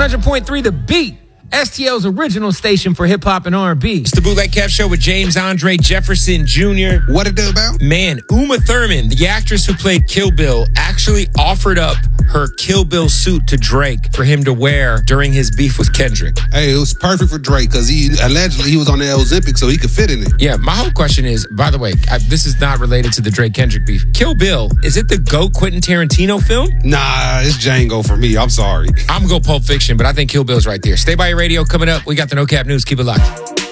100.3 The Beat. STL's original station for hip-hop and R&B. It's the Bootleg Kev Show with James Andre Jefferson Jr. What it do about? Man, Uma Thurman, the actress who played Kill Bill, actually offered up her Kill Bill suit to Drake for him to wear during his beef with Kendrick. Hey, it was perfect for Drake because he was on the Ozempic, so he could fit in it. Yeah, my whole question is, by the way, this is not related to the Drake-Kendrick beef. Kill Bill, is it the GOAT Quentin Tarantino film? Nah, it's Django for me. I'm sorry. I'm going to go Pulp Fiction, but I think Kill Bill's right there. Stay by your radio. Coming up, we got the No Cap News. Keep it locked.